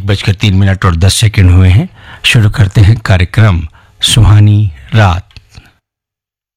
1:03 और 10 सेकंड हुए हैं। शुरू करते हैं कार्यक्रम सुहानी रात।